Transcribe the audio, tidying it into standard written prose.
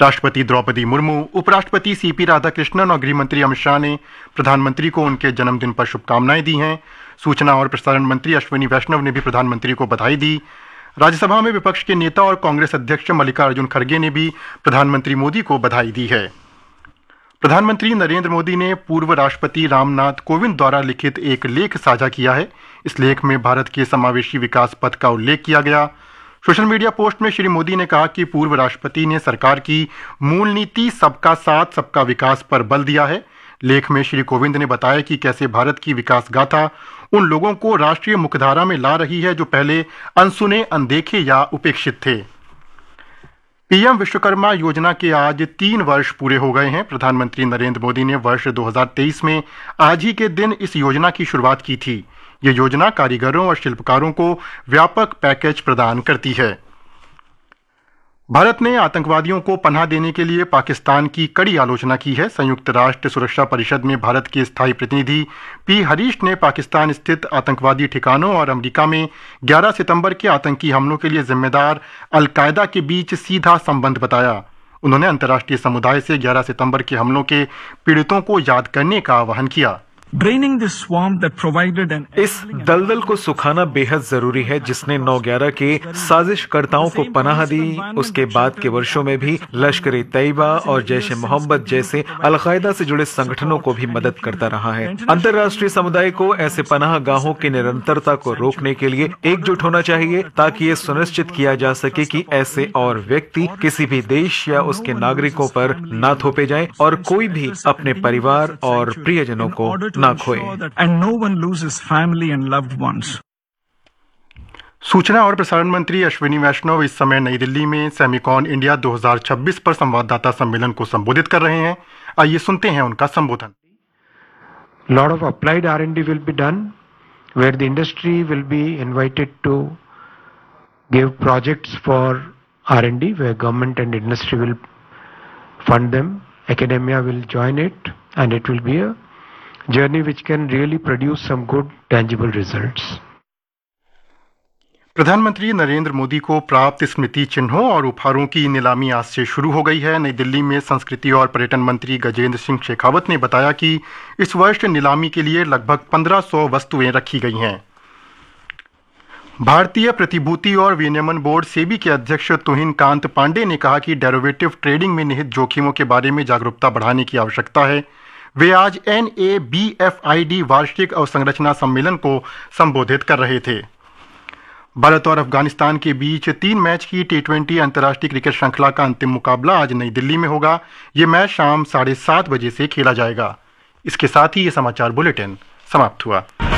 राष्ट्रपति द्रौपदी मुर्मू, उपराष्ट्रपति सीपी राधाकृष्णन और गृहमंत्री अमित शाह ने प्रधानमंत्री को उनके जन्मदिन पर शुभकामनाएं दी हैं। सूचना और प्रसारण मंत्री अश्विनी वैष्णव ने भी प्रधानमंत्री को बधाई दी। राज्यसभा में विपक्ष के नेता और कांग्रेस अध्यक्ष मल्लिकार्जुन खड़गे ने भी प्रधानमंत्री मोदी को बधाई दी है। प्रधानमंत्री नरेंद्र मोदी ने पूर्व राष्ट्रपति रामनाथ कोविंद द्वारा लिखित एक लेख साझा किया है। इस लेख में भारत के समावेशी विकास पथ का उल्लेख किया गया। सोशल मीडिया पोस्ट में श्री मोदी ने कहा कि पूर्व राष्ट्रपति ने सरकार की मूल नीति सबका साथ सबका विकास पर बल दिया है। लेख में श्री कोविंद ने बताया कि कैसे भारत की विकास गाथा उन लोगों को राष्ट्रीय मुख्यधारा में ला रही है जो पहले अनसुने, अनदेखे या उपेक्षित थे। पीएम विश्वकर्मा योजना के आज 3 वर्ष पूरे हो गए हैं। प्रधानमंत्री नरेंद्र मोदी ने वर्ष 2023 में आज ही के दिन इस योजना की शुरुआत की थी। ये योजना कारीगरों और शिल्पकारों को व्यापक पैकेज प्रदान करती है। भारत ने आतंकवादियों को पनाह देने के लिए पाकिस्तान की कड़ी आलोचना की है। संयुक्त राष्ट्र सुरक्षा परिषद में भारत के स्थायी प्रतिनिधि पी हरीश ने पाकिस्तान स्थित आतंकवादी ठिकानों और अमेरिका में 11 सितंबर के आतंकी हमलों के लिए जिम्मेदार अल-कायदा के बीच सीधा संबंध बताया। उन्होंने अंतर्राष्ट्रीय समुदाय से 11 सितंबर के हमलों के पीड़ितों को याद करने का आह्वान किया। इस दलदल को सुखाना बेहद जरूरी है जिसने 9/11 के साजिशकर्ताओं को पनाह दी। उसके बाद के वर्षों में भी लश्कर-ए-तैयबा और जैश-ए-मोहम्मद जैसे अल-कायदा से जुड़े संगठनों को भी मदद करता रहा है। अंतर्राष्ट्रीय समुदाय को ऐसे पनाह गाहों की निरंतरता को रोकने के लिए एकजुट होना चाहिए ताकि ये सुनिश्चित किया जा सके कि ऐसे और व्यक्ति किसी भी देश या उसके नागरिकों पर न थोपे जाएं और कोई भी अपने परिवार और प्रियजनों को ना खोए। सूचना और प्रसारण मंत्री अश्विनी वैष्णव इस समय नई दिल्ली में सेमिकॉन इंडिया 2026 पर संवाददाता सम्मेलन को संबोधित कर रहे हैं। आइए सुनते हैं उनका संबोधन। Lot of applied R&D will be done, where the industry will be invited to give projects for R&D, where government and industry will fund them. Academia will join it, and it will be a journey which can really produce some good tangible results. प्रधानमंत्री नरेंद्र मोदी को प्राप्त स्मृति चिन्हों और उपहारों की नीलामी आज से शुरू हो गई है। नई दिल्ली में संस्कृति और पर्यटन मंत्री गजेंद्र सिंह शेखावत ने बताया कि इस वर्ष नीलामी के लिए लगभग 1500 वस्तुएं रखी गई हैं। भारतीय प्रतिभूति और विनियमन बोर्ड सेबी के अध्यक्ष तुहिन कांत पांडे ने कहा कि डेरिवेटिव ट्रेडिंग में निहित जोखिमों के बारे में जागरूकता बढ़ाने की आवश्यकता है। वे आज NABFID वार्षिक अवसंरचना सम्मेलन को संबोधित कर रहे थे। भारत और अफगानिस्तान के बीच 3 मैच की T20 अंतर्राष्ट्रीय क्रिकेट श्रृंखला का अंतिम मुकाबला आज नई दिल्ली में होगा। ये मैच शाम 7:30 बजे से खेला जाएगा। इसके साथ ही ये समाचार बुलेटिन समाप्त हुआ।